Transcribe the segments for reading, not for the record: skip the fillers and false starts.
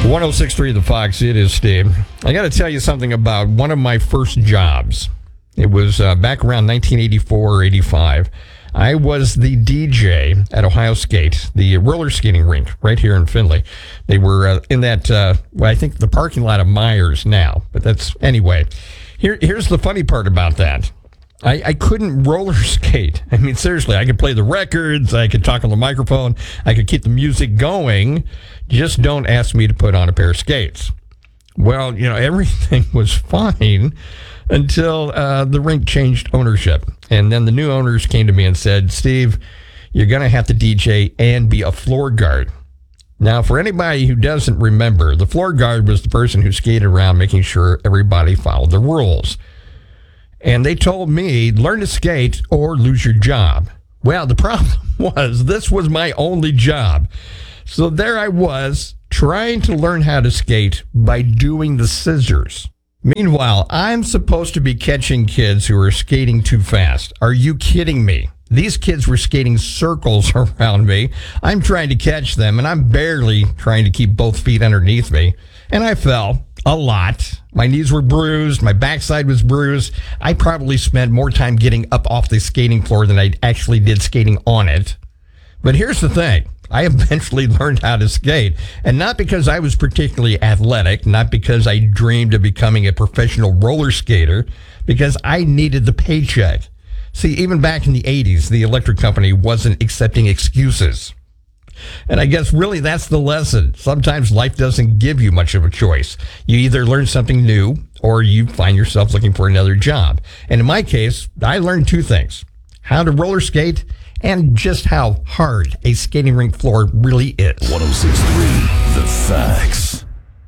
106.3 The Fox, it is Steve. I got to tell you something about one of my first jobs. It was back around 1984 or 85. I was the DJ at Ohio Skate, the roller skating rink right here in Findlay. They were in that, I think the parking lot of Myers now. But that's, anyway. Here's the funny part about that. I couldn't roller skate. I mean, seriously, I could play the records, I could talk on the microphone, I could keep the music going. Just don't ask me to put on a pair of skates. Well, everything was fine until the rink changed ownership. And then the new owners came to me and said, Steve, you're going to have to DJ and be a floor guard. Now, for anybody who doesn't remember, the floor guard was the person who skated around making sure everybody followed the rules. And they told me, learn to skate or lose your job. Well, the problem was this was my only job. So there I was, trying to learn how to skate by doing the scissors. Meanwhile, I'm supposed to be catching kids who are skating too fast. Are you kidding me? These kids were skating circles around me. I'm trying to catch them, and I'm barely trying to keep both feet underneath me. And I fell a lot. My knees were bruised. My backside was bruised. I probably spent more time getting up off the skating floor than I actually did skating on it. But here's the thing. I eventually learned how to skate, and not because I was particularly athletic, not because I dreamed of becoming a professional roller skater, because I needed the paycheck. See, even back in the 80s, the electric company wasn't accepting excuses. And I guess really that's the lesson. Sometimes life doesn't give you much of a choice. You either learn something new or you find yourself looking for another job. And in my case, I learned two things: how to roller skate and just how hard a skating rink floor really is. 106.3 The Facts.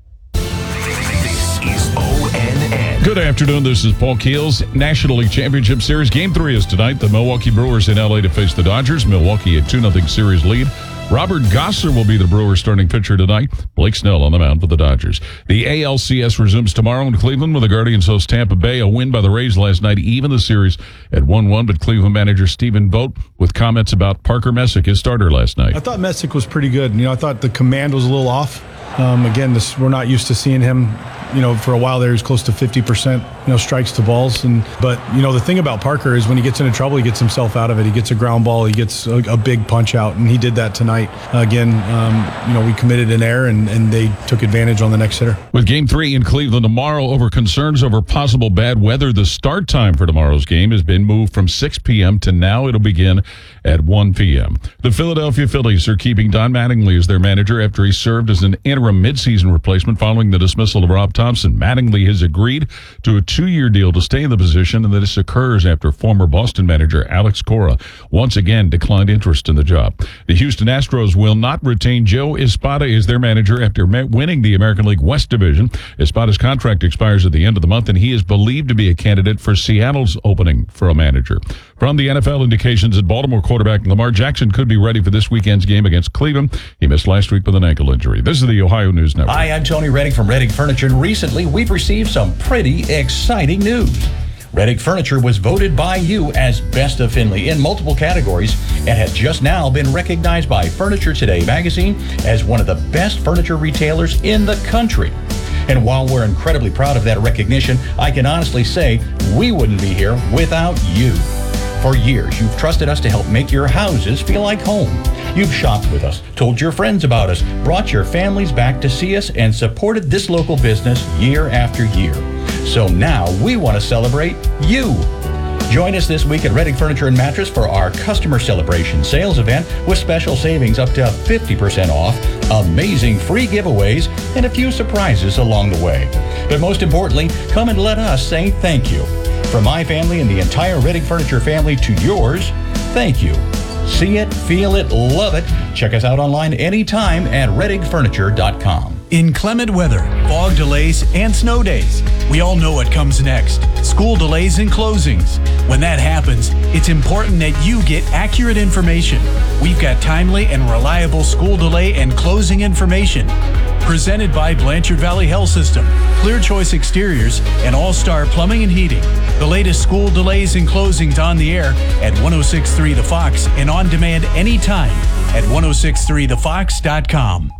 This is ONN. Good afternoon. This is Paul Keels. National League Championship Series. Game 3 is tonight. The Milwaukee Brewers in L.A. to face the Dodgers. Milwaukee a 2-0 series lead. Robert Gosser will be the Brewers starting pitcher tonight. Blake Snell on the mound for the Dodgers. The ALCS resumes tomorrow in Cleveland with the Guardians host Tampa Bay. A win by the Rays last night even the series at 1-1, but Cleveland manager Stephen Vogt with comments about Parker Messick, his starter last night. I thought Messick was pretty good. I thought the command was a little off. Again, we're not used to seeing him. For a while there, he was close to 50%, strikes to balls. But the thing about Parker is when he gets into trouble, he gets himself out of it. He gets a ground ball. He gets a big punch out, and he did that tonight. Again, we committed an error, and they took advantage on the next hitter. With Game 3 in Cleveland tomorrow over concerns over possible bad weather, the start time for tomorrow's game has been moved from 6 p.m. to now it'll begin at 1 p.m. The Philadelphia Phillies are keeping Don Mattingly as their manager after he served as an interim midseason replacement following the dismissal of Rob Thompson. Mattingly has agreed to a 2-year deal to stay in the position, and this occurs after former Boston manager Alex Cora once again declined interest in the job. The Houston Astros will not retain Joe Espada as their manager after winning the American League West Division. Espada's contract expires at the end of the month, and he is believed to be a candidate for Seattle's opening for a manager. From the NFL, indications that Baltimore quarterback Lamar Jackson could be ready for this weekend's game against Cleveland. He missed last week with an ankle injury. This is the Ohio News Network. Hi, I'm Tony Reddick from Reddick Furniture, and recently we've received some pretty exciting news. Reddick Furniture was voted by you as Best of Findlay in multiple categories and has just now been recognized by Furniture Today magazine as one of the best furniture retailers in the country. And while we're incredibly proud of that recognition, I can honestly say we wouldn't be here without you. For years, you've trusted us to help make your houses feel like home. You've shopped with us, told your friends about us, brought your families back to see us, and supported this local business year after year. So now we want to celebrate you. Join us this week at Reddick Furniture and Mattress for our Customer Celebration Sales event with special savings up to 50% off, amazing free giveaways, and a few surprises along the way. But most importantly, come and let us say thank you. From my family and the entire Reddick Furniture family to yours, thank you. See it, feel it, love it. Check us out online anytime at reddickfurniture.com. Inclement weather, fog delays, and snow days. We all know what comes next. School delays and closings. When that happens, it's important that you get accurate information. We've got timely and reliable school delay and closing information. Presented by Blanchard Valley Health System, Clear Choice Exteriors, and All-Star Plumbing and Heating. The latest school delays and closings on the air at 106.3 The Fox and on demand anytime at 106.3thefox.com.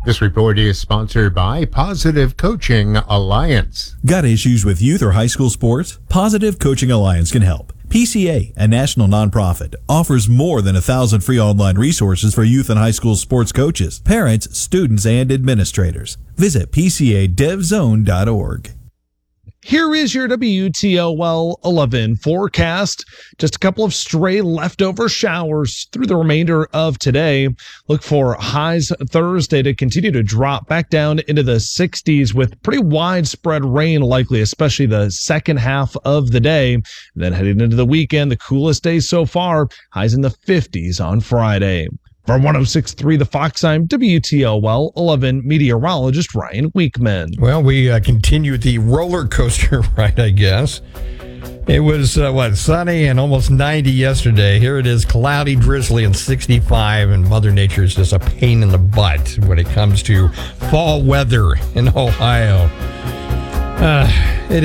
This report is sponsored by Positive Coaching Alliance. Got issues with youth or high school sports? Positive Coaching Alliance can help. PCA, a national nonprofit, offers more than 1,000 free online resources for youth and high school sports coaches, parents, students, and administrators. Visit PCADevZone.org. Here is your WTOL 11 forecast. Just a couple of stray leftover showers through the remainder of today. Look for highs Thursday to continue to drop back down into the 60s with pretty widespread rain likely, especially the second half of the day. Then heading into the weekend, the coolest day so far, highs in the 50s on Friday. From 106.3 The Fox, I'm WTOL 11 meteorologist Ryan Weekman. Well, we continued the roller coaster ride, I guess. It was, sunny and almost 90 yesterday. Here it is, cloudy, drizzly, and 65, and Mother Nature is just a pain in the butt when it comes to fall weather in Ohio.